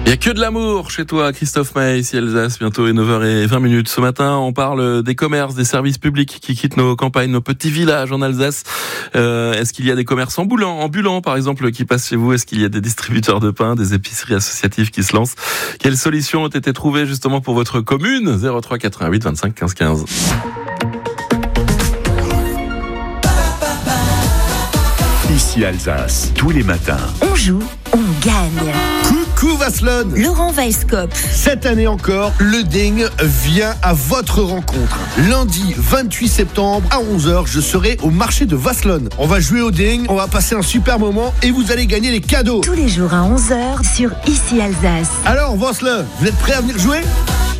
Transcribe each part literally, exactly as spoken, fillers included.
Il n'y a que de l'amour chez toi, Christophe Maé, ici Alsace, bientôt est neuf heures vingt. Ce matin, on parle des commerces, des services publics qui quittent nos campagnes, nos petits villages en Alsace. Euh, est-ce qu'il y a des commerces ambulants, ambulants par exemple, qui passent chez vous? Est-ce qu'il y a des distributeurs de pain, des épiceries associatives qui se lancent? Quelles solutions ont été trouvées justement pour votre commune? zéro trois quatre-vingt-huit vingt-cinq quinze quinze. Ici Alsace, tous les matins. On joue, on gagne. Coucou Vasselonne. Laurent Weisskopf. Cette année encore, le Ding vient à votre rencontre. Lundi vingt-huit septembre à onze heures, je serai au marché de Vasselonne. On va jouer au Ding, on va passer un super moment et vous allez gagner les cadeaux. Tous les jours à onze heures sur Ici Alsace. Alors Vasselonne, vous êtes prêts à venir jouer ?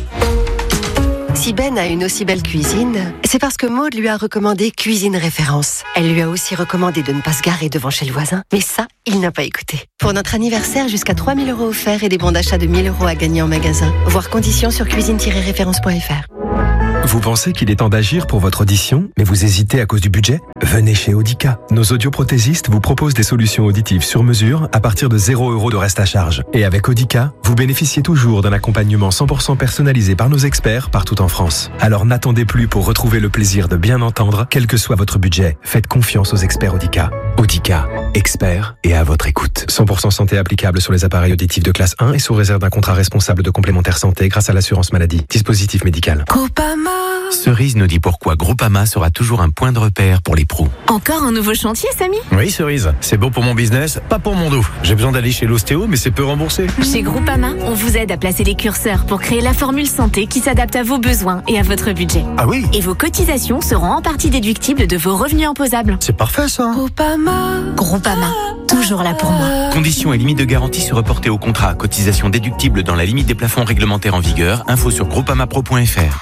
Si Ben a une aussi belle cuisine, c'est parce que Maud lui a recommandé Cuisine Référence. Elle lui a aussi recommandé de ne pas se garer devant chez le voisin. Mais ça, il n'a pas écouté. Pour notre anniversaire, jusqu'à trois mille euros offerts et des bons d'achat de mille euros à gagner en magasin. Voir conditions sur cuisine tiret référence point f r. Vous pensez qu'il est temps d'agir pour votre audition, mais vous hésitez à cause du budget? Venez chez Audica. Nos audioprothésistes vous proposent des solutions auditives sur mesure à partir de zéro euros de reste à charge. Et avec Audica, vous bénéficiez toujours d'un accompagnement cent pour cent personnalisé par nos experts partout en France. Alors n'attendez plus pour retrouver le plaisir de bien entendre, quel que soit votre budget. Faites confiance aux experts Audica. Audica, experts et à votre écoute. cent pour cent santé applicable sur les appareils auditifs de classe un et sous réserve d'un contrat responsable de complémentaire santé grâce à l'assurance maladie. Dispositif médical. Groupama. Cerise nous dit pourquoi Groupama sera toujours un point de repère pour les pros. Encore un nouveau chantier, Samy? Oui, Cerise. C'est bon pour mon business, pas pour mon dos. J'ai besoin d'aller chez l'ostéo, mais c'est peu remboursé. Chez Groupama, on vous aide à placer les curseurs pour créer la formule santé qui s'adapte à vos besoins et à votre budget. Ah oui? Et vos cotisations seront en partie déductibles de vos revenus imposables. C'est parfait, ça. Groupama. Groupama, toujours là pour moi. Conditions et limites de garantie se reporter au contrat. Cotisation déductible dans la limite des plafonds réglementaires en vigueur. Info sur groupamapro point f r.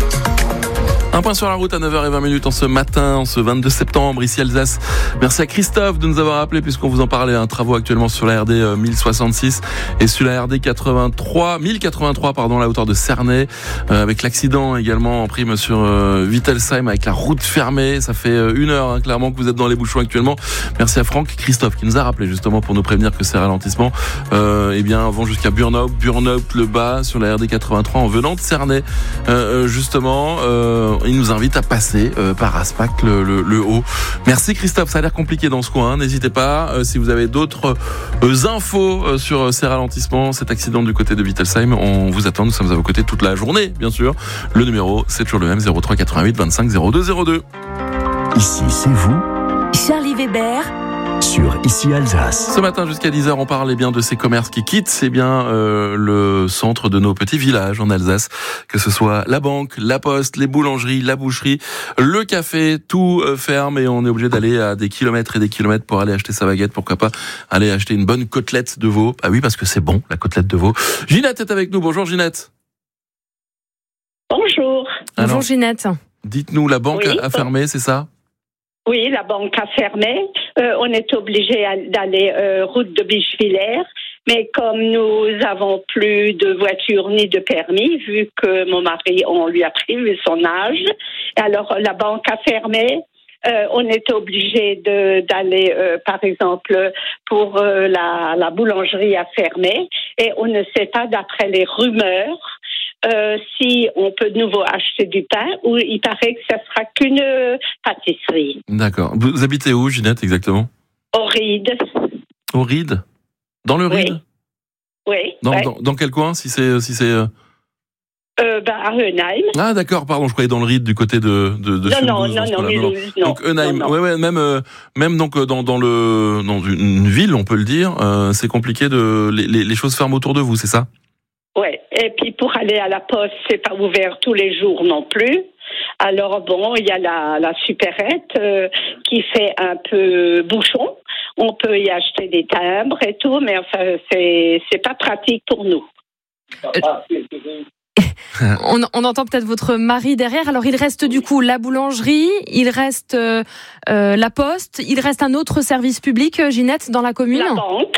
Un point sur la route à neuf heures vingt en ce matin, en ce vingt-deux septembre, ici Alsace. Merci à Christophe de nous avoir appelé puisqu'on vous en parlait. Un travaux actuellement sur la R D mille soixante-six et sur la R D quatre-vingt-trois, mille quatre-vingt-trois, pardon, à la hauteur de Cernay, euh, avec l'accident également en prime sur euh, Wittelsheim avec la route fermée. Ça fait euh, une heure, hein, clairement, que vous êtes dans les bouchons actuellement. Merci à Franck Christophe qui nous a rappelé justement pour nous prévenir que ces ralentissements, euh, eh bien, vont jusqu'à Burnhaupt, Burnhaupt le bas sur la R D quatre-vingt-trois en venant de Cernay, euh, justement. Euh, Il nous invite à passer euh, par Aspac le, le, le haut. Merci Christophe, ça a l'air compliqué dans ce coin. Hein. N'hésitez pas, euh, si vous avez d'autres euh, infos euh, sur euh, ces ralentissements, cet accident du côté de Wittelsheim, on vous attend. Nous sommes à vos côtés toute la journée, bien sûr. Le numéro, c'est toujours le même, zéro trois quatre-vingt-huit vingt-cinq zéro deux zéro deux. Ici, c'est vous, Charlie Weber. sur Ici Alsace. Ce matin jusqu'à dix heures, on parle eh bien de ces commerces qui quittent, c'est bien euh, le centre de nos petits villages en Alsace, que ce soit la banque, la poste, les boulangeries, la boucherie, le café, tout euh, ferme et on est obligé d'aller à des kilomètres et des kilomètres pour aller acheter sa baguette, pourquoi pas aller acheter une bonne côtelette de veau. Ah oui, parce que c'est bon, la côtelette de veau. Ginette est avec nous, bonjour Ginette. Bonjour. Alors, Bonjour Ginette. dites-nous, la banque Oui. a fermé, c'est ça? Oui, la banque a fermé. Euh, on est obligé à- d'aller euh, route de Bischwiller. Mais comme nous avons plus de voiture ni de permis, vu que mon mari, on lui a pris vu son âge, et alors la banque a fermé. Euh, on est obligé de, d'aller, euh, par exemple, pour euh, la, la boulangerie a fermé. Et on ne sait pas, d'après les rumeurs, Euh, si on peut de nouveau acheter du pain, ou il paraît que ça sera qu'une euh, pâtisserie. D'accord. Vous habitez où, Ginette, exactement? Au Ride. Au Ride? Dans le Ride? Oui. Dans, ouais. dans, dans quel coin, si c'est... Si c'est euh... Euh, ben, à Eunheim. Ah d'accord, pardon, je croyais dans le Ride du côté de de, de Non, non, Mulhouse, non, dans ce non, coin-là. Mulhouse, non. Donc Eunheim, Non, non. ouais, ouais, même euh, même donc euh, dans dans le dans une ville, on peut le dire, euh, c'est compliqué de les, les les choses ferment autour de vous, c'est ça? Ouais. Et puis pour aller à la poste, c'est pas ouvert tous les jours non plus. Alors bon, il y a la, la supérette euh, qui fait un peu bouchon. On peut y acheter des timbres et tout, mais enfin c'est c'est pas pratique pour nous. On, on entend peut-être votre mari derrière. Alors, il reste du coup la boulangerie, il reste euh, euh, la poste, il reste un autre service public, Ginette, dans la commune? La banque.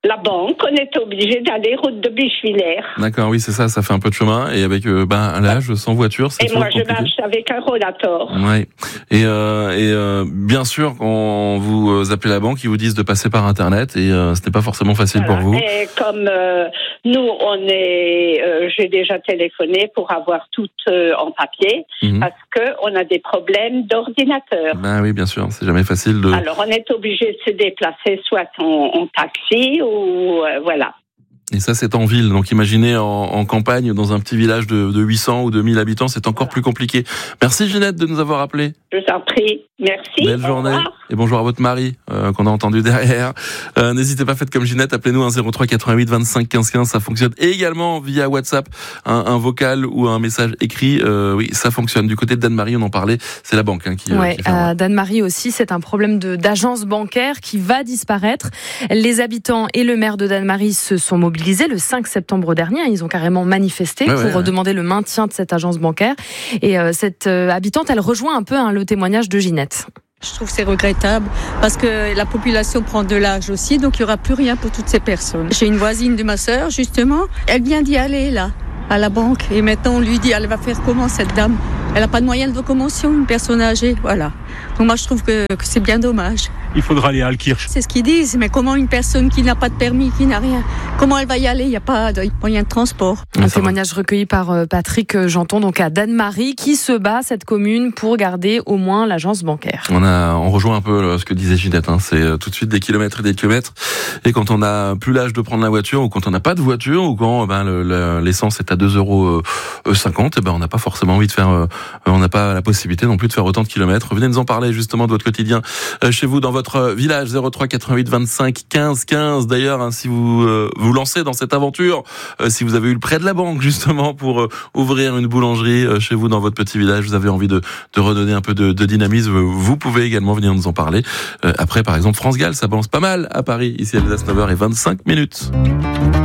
la banque, on est obligé d'aller route de Bischwiller. D'accord, oui, c'est ça, ça fait un peu de chemin. Et avec euh, ben, l'âge, sans voiture, c'est Et toujours moi, je compliqué. marche avec un rollator. Ouais. Et, euh, et euh, bien sûr, quand vous appelez la banque, ils vous disent de passer par Internet et euh, ce n'est pas forcément facile Voilà. pour vous. Et comme euh, nous, on est, euh, j'ai déjà téléphoné pour avoir tout euh, en papier, Mhm. parce que on a des problèmes d'ordinateur. Ben oui, bien sûr, c'est jamais facile de... Alors, on est obligé de se déplacer soit en, en taxi ou euh, voilà. Et ça, c'est en ville. Donc, imaginez en, en campagne, dans un petit village de, de huit cents ou de mille habitants, c'est encore Voilà. plus compliqué. Merci Ginette de nous avoir appelés. Je vous en prie. Merci. Belle Au journée. revoir. Et bonjour à votre mari, euh, qu'on a entendu derrière. Euh, n'hésitez pas, faites comme Ginette, appelez-nous un zéro trois quatre-vingt-huit vingt-cinq quinze quinze, ça fonctionne. Et également via WhatsApp, un, un vocal ou un message écrit, euh, oui, ça fonctionne. Du côté de Dan-Marie, on en parlait, c'est la banque hein, qui, Ouais, euh, qui fait à Dan-Marie aussi, c'est un problème de, d'agence bancaire qui va disparaître. Les habitants et le maire de Dan-Marie se sont mobilisés le cinq septembre dernier. Ils ont carrément manifesté ouais, pour ouais, ouais. demander le maintien de cette agence bancaire. Et euh, cette euh, habitante, elle rejoint un peu hein, le témoignage de Ginette. Je trouve que c'est regrettable parce que la population prend de l'âge aussi, donc il n'y aura plus rien pour toutes ces personnes. J'ai une voisine de ma sœur, justement, elle vient d'y aller là, à la banque, et maintenant on lui dit, elle va faire comment cette dame ? Elle n'a pas de moyens de locomotion, une personne âgée, voilà. Donc moi je trouve que, que c'est bien dommage. Il faudra aller à Alkirch. C'est ce qu'ils disent, mais comment une personne qui n'a pas de permis, qui n'a rien, comment elle va y aller ? Il n'y a pas de moyen de transport. Un témoignage recueilli par euh, Patrick Janton, donc à Dan-Marie, qui se bat, cette commune, pour garder au moins l'agence bancaire. On a, on rejoint un peu ce que disait Ginette, hein, c'est euh, tout de suite des kilomètres et des kilomètres. Et quand on n'a plus l'âge de prendre la voiture, ou quand on n'a pas de voiture, ou quand ben, le, le, l'essence est à deux euros cinquante, ben, on n'a pas forcément envie de faire, euh, on n'a pas la possibilité non plus de faire autant de kilomètres. Venez nous en parler justement de votre quotidien euh, chez vous, dans votre village. Zéro trois quatre-vingt-huit vingt-cinq quinze quinze. D'ailleurs, hein, si vous euh, vous lancez dans cette aventure, euh, si vous avez eu le prêt de la banque justement pour euh, ouvrir une boulangerie euh, chez vous dans votre petit village, vous avez envie de, de redonner un peu de, de dynamisme, vous pouvez également venir nous en parler. Euh, après, par exemple, France Gall, ça balance pas mal à Paris. Ici, Alsace, neuf heures vingt-cinq minutes.